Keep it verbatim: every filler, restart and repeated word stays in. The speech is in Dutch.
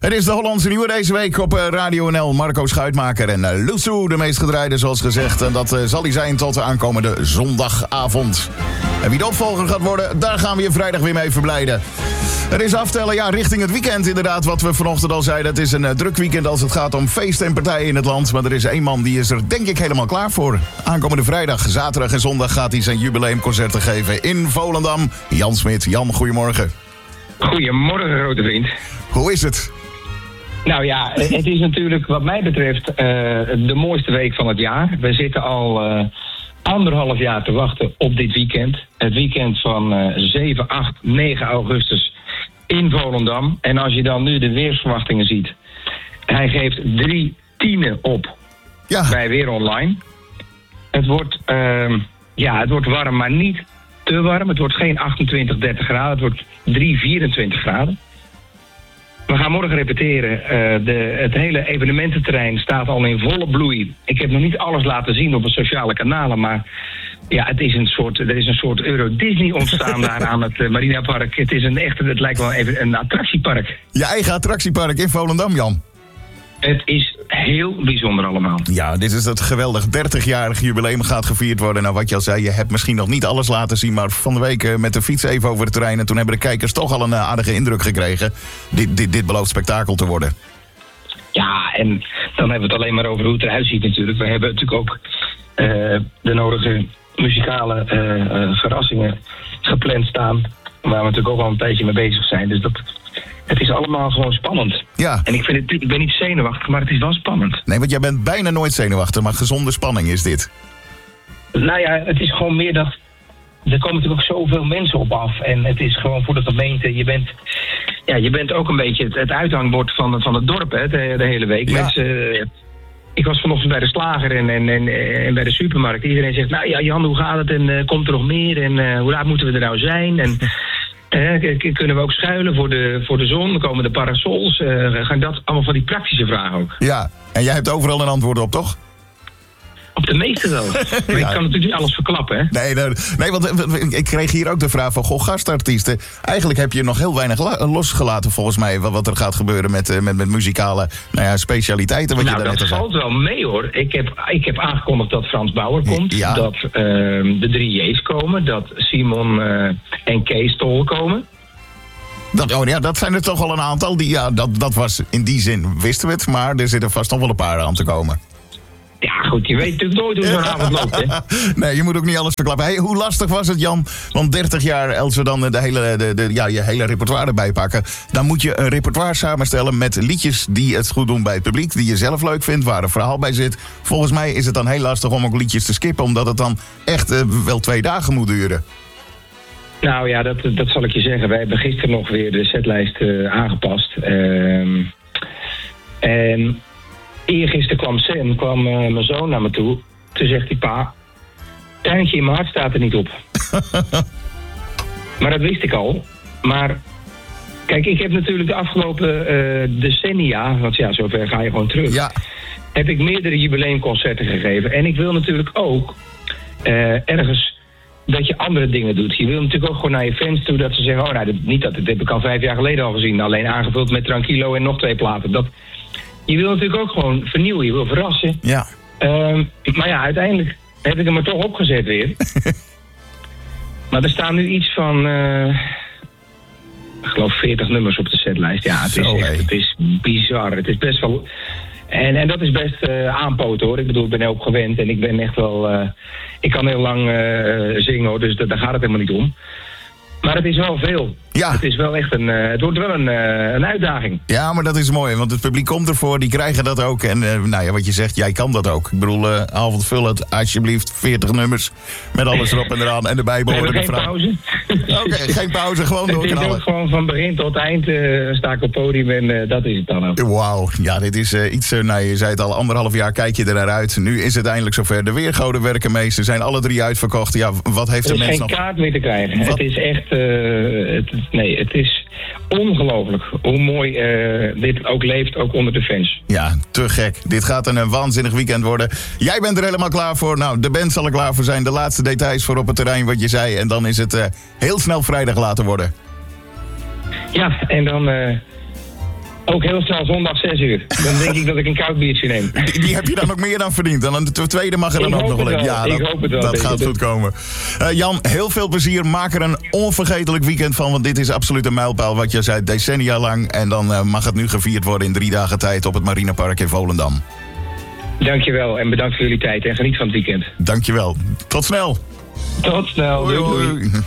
Het is de Hollandse Nieuwe deze week op Radio N L. Marco Schuitmaker en uh, Lusu, de meest gedraaide zoals gezegd. En dat uh, zal hij zijn tot de aankomende zondagavond. En wie de opvolger gaat worden, daar gaan we je vrijdag weer mee verblijden. Het is aftellen, ja, richting het weekend inderdaad, wat we vanochtend al zeiden. Het is een uh, druk weekend als het gaat om feesten en partijen in het land. Maar er is één man die is er denk ik helemaal klaar voor. Aankomende vrijdag, zaterdag en zondag gaat hij zijn jubileumconcerten geven in Volendam. Jan Smit. Jan, goedemorgen. Goedemorgen, grote vriend. Hoe is het? Nou ja, het is natuurlijk wat mij betreft uh, de mooiste week van het jaar. We zitten al uh, anderhalf jaar te wachten op dit weekend. Het weekend van uh, zeven, acht, negen augustus in Volendam. En als je dan nu de weersverwachtingen ziet. Hij geeft drie tienen op ja. bij Weer Online. Het wordt, uh, ja, het wordt warm, maar niet te warm. Het wordt geen achtentwintig, dertig graden. Het wordt drie, vierentwintig graden. We gaan morgen repeteren. Uh, de, het hele evenemententerrein staat al in volle bloei. Ik heb nog niet alles laten zien op de sociale kanalen, maar ja, het is een soort, er is een soort Euro-Disney ontstaan daar aan het uh, Marinapark. Het is een echt, het lijkt wel even een attractiepark. Je eigen attractiepark in Volendam, Jan. Het is heel bijzonder allemaal. Ja, dit is het geweldig dertigjarig jubileum gaat gevierd worden. Nou, wat je al zei, je hebt misschien nog niet alles laten zien, maar van de week uh, met de fiets even over het terrein en toen hebben de kijkers toch al een uh, aardige indruk gekregen. Dit, dit, dit belooft spektakel te worden. Ja, en dan hebben we het alleen maar over hoe het eruit ziet natuurlijk. We hebben natuurlijk ook uh, de nodige muzikale uh, uh, verrassingen gepland staan, waar we natuurlijk ook al een tijdje mee bezig zijn. Dus dat... Het is allemaal gewoon spannend. Ja. En ik, vind het, ik ben niet zenuwachtig, maar het is wel spannend. Nee, want jij bent bijna nooit zenuwachtig, maar gezonde spanning is dit. Nou ja, het is gewoon meer dat... Er komen natuurlijk ook zoveel mensen op af. En het is gewoon voor de gemeente... Je bent, ja, je bent ook een beetje het, het uithangbord van, van het dorp, hè, de, de hele week. Ja. Mensen, ik was vanochtend bij de slager en, en, en, en bij de supermarkt. Iedereen zegt, nou ja, Jan, hoe gaat het? En uh, komt er nog meer? En uh, hoe laat moeten we er nou zijn? En... Eh, kunnen we ook schuilen voor de, voor de zon? Dan komen de parasols. Uh, gaan dat allemaal van die praktische vragen ook? Ja, en jij hebt overal een antwoord op, toch? Op de meeste wel. Maar ja. Ik kan natuurlijk niet alles verklappen, hè? Nee, nee, nee, want ik kreeg hier ook de vraag van, goh, gastartiesten. Eigenlijk heb je nog heel weinig la- losgelaten, volgens mij, wat, wat er gaat gebeuren met, met, met muzikale nou ja, specialiteiten. Wat nou, je dat valt wel mee, hoor. Ik heb, ik heb aangekondigd dat Frans Bauer komt. Ja. Dat uh, de drie J's komen. Dat Simon uh, en Kees Tol komen. Dat, oh ja, dat zijn er toch al een aantal. Die, ja, dat, dat was in die zin, wisten we het. Maar er zitten vast nog wel een paar aan te komen. Ja, goed, je weet natuurlijk nooit hoe zo'n avond loopt, hè? Nee, je moet ook niet alles verklappen. Hey, hoe lastig was het, Jan? Want dertig jaar, als we dan de hele, de, de, ja, je hele repertoire erbij pakken, dan moet je een repertoire samenstellen met liedjes die het goed doen bij het publiek, die je zelf leuk vindt, waar een verhaal bij zit. Volgens mij is het dan heel lastig om ook liedjes te skippen, omdat het dan echt uh, wel twee dagen moet duren. Nou ja, dat, dat zal ik je zeggen. Wij hebben gisteren nog weer de setlijst uh, aangepast. Uh, en... Eergisteren kwam Sam, kwam uh, mijn zoon naar me toe. Toen zegt hij, pa, tuintje in mijn hart staat er niet op. Maar dat wist ik al. Maar kijk, ik heb natuurlijk de afgelopen uh, decennia, want ja, zover ga je gewoon terug. Ja. Heb ik meerdere jubileumconcerten gegeven. En ik wil natuurlijk ook uh, ergens dat je andere dingen doet. Je wil natuurlijk ook gewoon naar je fans toe dat ze zeggen, oh nou, dat, niet dat, dat heb ik al vijf jaar geleden al gezien. Alleen aangevuld met Tranquilo en nog twee platen. Dat... Je wil natuurlijk ook gewoon vernieuwen, je wil verrassen. Ja. Um, maar ja, uiteindelijk heb ik hem er toch opgezet weer. Maar er staan nu iets van, uh, ik geloof veertig nummers op de setlijst. Ja, het is, Zo, echt, hey. het is bizar. Het is best wel... En, en dat is best uh, aanpoten, hoor. Ik bedoel, ik ben ook gewend en ik ben echt wel... Uh, ik kan heel lang uh, zingen, hoor, dus da- daar gaat het helemaal niet om. Maar het is wel veel. Ja. Het is wel echt een, uh, het wordt wel een, uh, een uitdaging. Ja, maar dat is mooi, want het publiek komt ervoor, die krijgen dat ook. En uh, nou ja, wat je zegt, jij kan dat ook. Ik bedoel, uh, avond vul het, alsjeblieft, veertig nummers met alles erop en eraan en de bijbehorende We hebben geen vraag. pauze. Oké, okay, geen pauze, gewoon Het is doorknallen. ook gewoon van begin tot eind uh, sta ik op het podium en uh, dat is het dan ook. Wauw, ja, dit is uh, iets, uh, nou je zei het al, anderhalf jaar kijk je er naar uit. Nu is het eindelijk zover. De weergoden werken mee, ze zijn alle drie uitverkocht. Ja, wat heeft Er de is mens geen nog... kaart meer te krijgen. Wat? Het is echt, uh, het, nee, het is ongelooflijk hoe mooi uh, dit ook leeft, ook onder de fans. Ja, te gek. Dit gaat een, een waanzinnig weekend worden. Jij bent er helemaal klaar voor. Nou, de band zal er klaar voor zijn. De laatste details voor op het terrein, wat je zei. En dan is het uh, heel snel vrijdag laten worden. Ja, en dan uh, Ook heel snel zondag zes uur. Dan denk ik dat ik een koud biertje neem. Die, die heb je dan ook meer dan verdiend. Dan de tweede mag er dan Ik ook hoop nog wel het in. wel. Ja, Ik dat, hoop het wel, dat weet je. gaat goed komen. Uh, Jan, heel veel plezier. Maak er een onvergetelijk weekend van. Want dit is absoluut een mijlpaal wat je zei. Decennia lang. En dan uh, mag het nu gevierd worden in drie dagen tijd op het Marinepark in Volendam. Dankjewel en bedankt voor jullie tijd. En geniet van het weekend. Dankjewel. Tot snel. Tot snel. Hoi, hoi.